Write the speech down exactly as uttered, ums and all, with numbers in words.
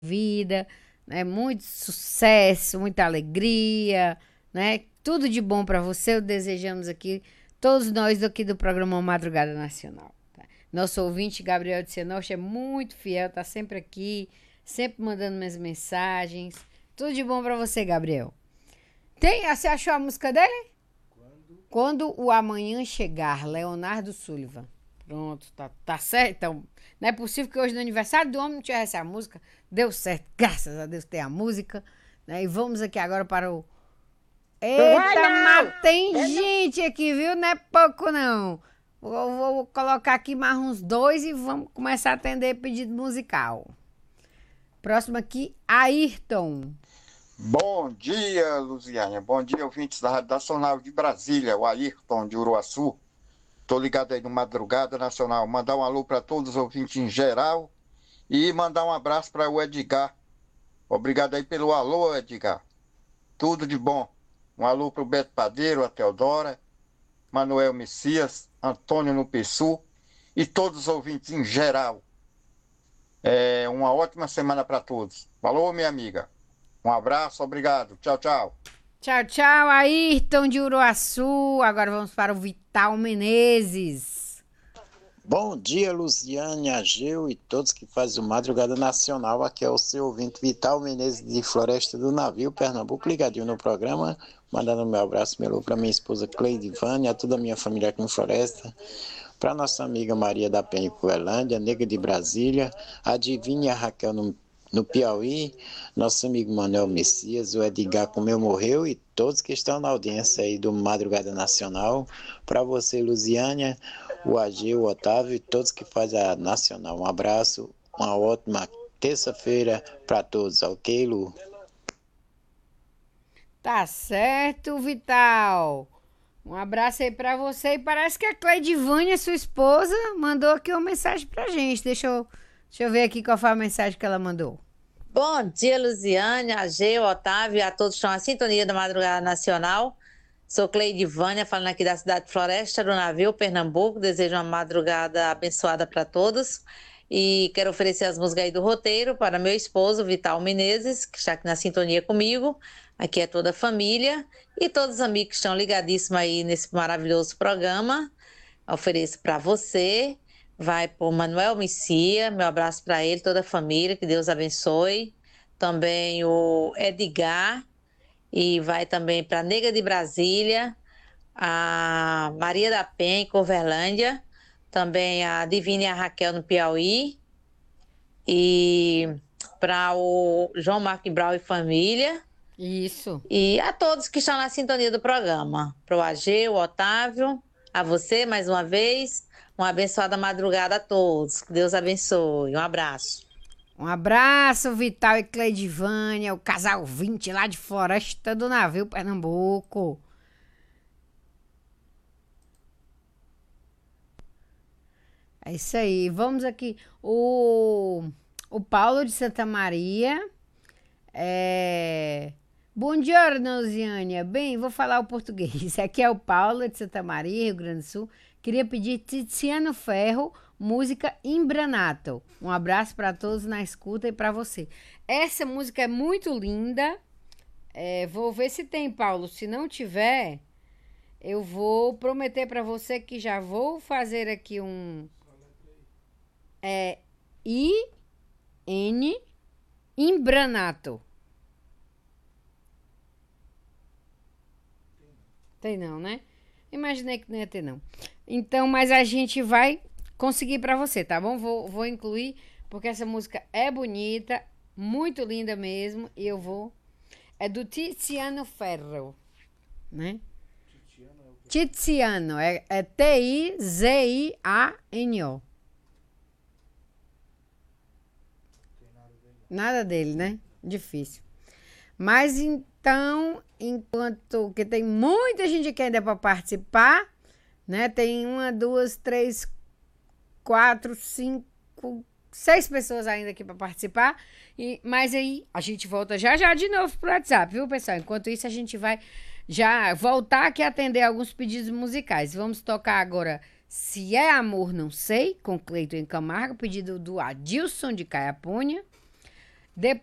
vida, né? Muito sucesso, muita alegria, né? Tudo de bom para você. Desejamos aqui, todos nós aqui do programa Madrugada Nacional. Tá? Nosso ouvinte, Gabriel de Senoche, é muito fiel, tá sempre aqui, sempre mandando minhas mensagens. Tudo de bom para você, Gabriel. Tem, você achou a música dele? Quando o amanhã chegar, Leonardo Sullivan. Pronto, tá, tá certo. Então, não é possível que hoje no aniversário do homem não tivesse a música. Deu certo, graças a Deus tem a música. Né? E vamos aqui agora para o. Não vai Eita, não! mas tem Eu não- gente aqui, viu? Não é pouco, não. Vou, vou colocar aqui mais uns dois e vamos começar a atender pedido musical. Próximo aqui, Ayrton. Bom dia, Luziânia. Bom dia, ouvintes da Rádio Nacional de Brasília, o Ayrton de Uruaçu. Tô ligado aí no Madrugada Nacional. Mandar um alô para todos os ouvintes em geral e mandar um abraço para o Edgar. Obrigado aí pelo alô, Edgar. Tudo de bom. Um alô para o Beto Padeiro, a Teodora, Manuel Messias, Antônio Nupessu e todos os ouvintes em geral. É uma ótima semana para todos. Falou, minha amiga. Um abraço, obrigado. Tchau, tchau. Tchau, tchau, Ayrton de Uruaçu. Agora vamos para o Vital Menezes. Bom dia, Luciane, Ageu e todos que fazem o Madrugada Nacional. Aqui é o seu ouvinte Vital Menezes de Floresta do Navio, Pernambuco, ligadinho no programa. Mandando meu abraço, meu alô para minha esposa Cleide Vânia, a toda a minha família aqui em Floresta. Para nossa amiga Maria da Penha em Coelândia, Nega de Brasília, a Divinha Raquel no, no Piauí, nosso amigo Manuel Messias, o Edgar Comeu Morreu e todos que estão na audiência aí do Madrugada Nacional. Para você, Luziânia, o Ageu, o Otávio e todos que fazem a Nacional. Um abraço, uma ótima terça-feira para todos, ok, Lu? Tá certo, Vital. Um abraço aí pra você. E parece que a Cleidivânia, sua esposa, mandou aqui uma mensagem pra gente. Deixa eu, deixa eu ver aqui qual foi a mensagem que ela mandou. Bom dia, Luziane, Ageu, Otávio e a todos que estão na sintonia da Madrugada Nacional. Sou Cleide Vânia, falando aqui da cidade de Floresta do Navio, Pernambuco. Desejo uma madrugada abençoada para todos. E quero oferecer as músicas aí do roteiro para meu esposo, Vital Menezes, que está aqui na sintonia comigo. Aqui é toda a família e todos os amigos que estão ligadíssimos aí nesse maravilhoso programa. Ofereço para você. Vai para o Manuel Messia, meu abraço para ele, toda a família, que Deus abençoe. Também o Edgar, e vai também para a Nega de Brasília, a Maria da Penha, em Coverlândia, também a Divina e a Raquel no Piauí, e para o João Marco Brau e família, Isso. e a todos que estão na sintonia do programa. Para o A G, o Otávio, a você mais uma vez. Uma abençoada madrugada a todos. Que Deus abençoe. Um abraço. Um abraço, Vital e Cleidivânia, o casal vinte lá de Floresta do Navio, Pernambuco. É isso aí. Vamos aqui. O, o Paulo de Santa Maria. É... Bom dia, Nosiânia. Bem, vou falar o português. Aqui é o Paulo de Santa Maria, Rio Grande do Sul. Queria pedir Tiziano Ferro, música Imbranato. Um abraço para todos na escuta e para você. Essa música é muito linda. É, vou ver se tem, Paulo. Se não tiver, eu vou prometer para você que já vou fazer aqui um é I N Imbranato. Tem não, né? Imaginei que não ia ter, não. Então, mas a gente vai conseguir pra você, tá bom? Vou, vou incluir, porque essa música é bonita, muito linda mesmo, e eu vou... É do Tiziano Ferro, né? Tiziano, é, é T I Z I A N O. Nada dele, né? Difícil. Mas então, enquanto que tem muita gente aqui ainda para participar, né? Tem uma, duas, três, quatro, cinco, seis pessoas ainda aqui para participar. E, mas aí a gente volta já já de novo pro WhatsApp, viu, pessoal? Enquanto isso, a gente vai já voltar aqui a atender alguns pedidos musicais. Vamos tocar agora Se é Amor, Não Sei, com Cleiton em Camargo, pedido do Adilson de Caiapônia. De